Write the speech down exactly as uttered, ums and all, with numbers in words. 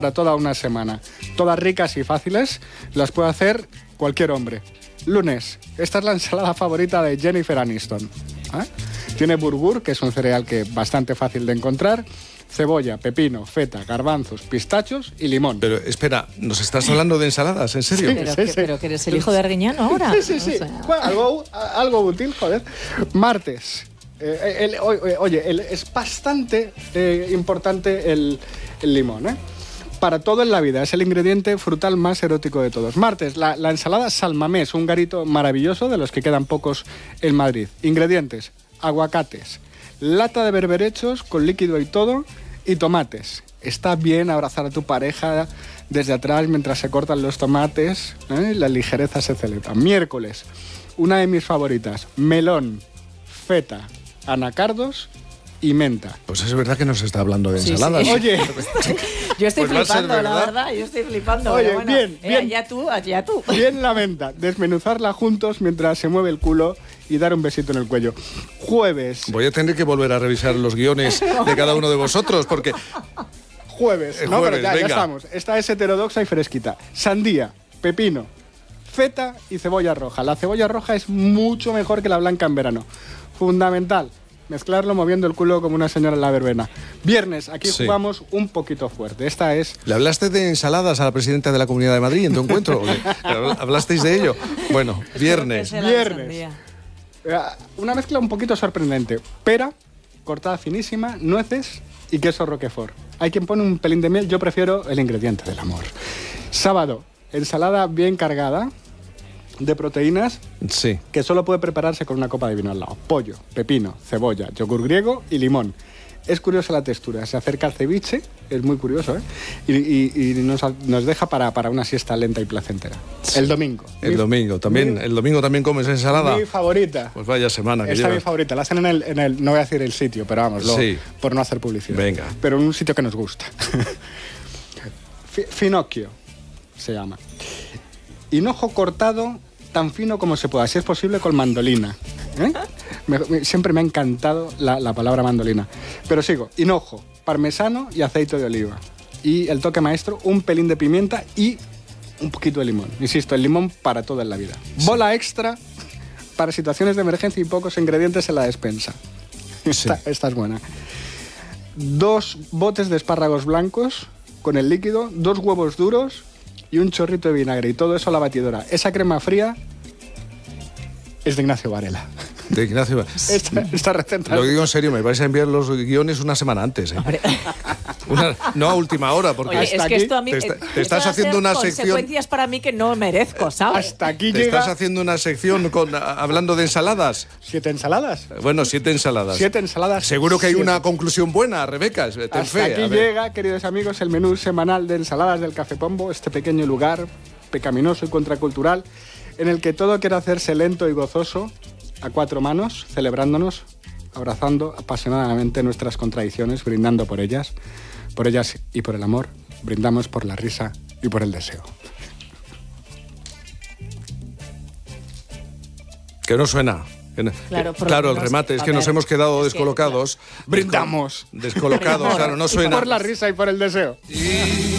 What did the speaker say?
para toda una semana. Todas ricas y fáciles, las puede hacer cualquier hombre. Lunes, esta es la ensalada favorita de Jennifer Aniston. ¿Eh? Tiene burgur, que es un cereal que es bastante fácil de encontrar, cebolla, pepino, feta, garbanzos, pistachos y limón. Pero espera, ¿nos estás hablando de ensaladas? ¿En serio? Sí, Pero, sí, que, sí. pero que eres el hijo de Arguiñano ahora. Sí, sí, sí. O sea, Bueno, algo, algo útil, joder. Martes. Eh, el, oye, oye, el, es bastante eh, importante el, el limón, ¿eh? Para todo en la vida, es el ingrediente frutal más erótico de todos. Martes, la, la ensalada salmamés, un garito maravilloso de los que quedan pocos en Madrid. Ingredientes, aguacates, lata de berberechos con líquido y todo, y tomates. Está bien abrazar a tu pareja desde atrás mientras se cortan los tomates, ¿eh? La ligereza se celebra. Miércoles, una de mis favoritas, melón, feta, anacardos y menta. Pues es verdad que nos está hablando de Sí, ensaladas. sí. Oye, yo estoy Pues va a ser flipando, la verdad. verdad. Yo estoy flipando. Oye, pero bueno, bien, eh, bien. Ya tú, ya tú. bien la menta, desmenuzarla juntos mientras se mueve el culo y dar un besito en el cuello. Jueves, Voy a tener que volver a revisar los guiones de cada uno de vosotros, porque... jueves, Eh, no, jueves, pero ya, ya venga. estamos. Esta es heterodoxa y fresquita. Sandía, pepino, feta y cebolla roja. La cebolla roja es mucho mejor que la blanca en verano. Fundamental, mezclarlo moviendo el culo como una señora en la verbena. Viernes, aquí Sí. jugamos un poquito fuerte. Esta es... ¿Le hablaste de ensaladas a la presidenta de la Comunidad de Madrid en tu encuentro? ¿O qué? ¿Hablasteis de ello? Bueno, viernes. Espero que sea la Viernes. sandía. eh, una mezcla un poquito sorprendente. Pera, cortada finísima, nueces y queso roquefort. Hay quien pone un pelín de miel, yo prefiero el ingrediente del amor. Sábado, ensalada bien cargada de proteínas Sí. que solo puede prepararse con una copa de vino al lado. Pollo, pepino, cebolla, yogur griego y limón. Es curiosa la textura, se acerca al ceviche, es muy curioso, ¿eh? Y, y- y nos, nos deja para, para una siesta lenta y placentera. El domingo. El Mi- domingo también. mi- ¿El domingo también comes ensalada? Mi favorita. Pues vaya semana que Esta es mi llevas. favorita, la hacen en el, en el, no voy a decir el sitio, pero vamos, lo- Sí. por no hacer publicidad. Venga. Pero en un sitio que nos gusta. Fi- Finocchio se llama. Hinojo cortado tan fino como se pueda, si es posible con mandolina. ¿eh? Me- me- siempre me ha encantado la, la palabra mandolina. Pero sigo, hinojo, parmesano y aceite de oliva. Y el toque maestro, un pelín de pimienta y un poquito de limón. Insisto, el limón para toda en la vida. Bola extra para situaciones de emergencia y pocos ingredientes en la despensa. Esta, esta es buena. Dos botes de espárragos blancos con el líquido, dos huevos duros y un chorrito de vinagre. Y todo eso a la batidora. Esa crema fría es de Ignacio Varela. De Ignacio. Esta, esta receta... Lo digo en serio, me vais a enviar los guiones una semana antes. ¿eh? Una- no a última hora, porque Oye, es hasta que aquí esto a mí... te está- eh, te esto estás va a haciendo ser una sección- consecuencias para mí que no merezco, ¿sabes? Hasta aquí te llega... estás haciendo una sección con, a- hablando de ensaladas. ¿Siete ensaladas? Bueno, siete ensaladas. Siete ensaladas. Seguro que hay siete. una conclusión buena, Rebeca. Ten Hasta fe. aquí a ver. llega, queridos amigos, el menú semanal de ensaladas del Café Pombo, este pequeño lugar pecaminoso y contracultural en el que todo quiere hacerse lento y gozoso, a cuatro manos, celebrándonos, abrazando apasionadamente nuestras contradicciones, brindando por ellas, por ellas y por el amor, brindamos por la risa y por el deseo. Que no suena. Que no- Claro, que- por lo claro el menos, remate es a que nos ver, hemos quedado es que, descolocados. Brindamos. Descolocados, claro, no Y suena. por la risa y por el deseo. Y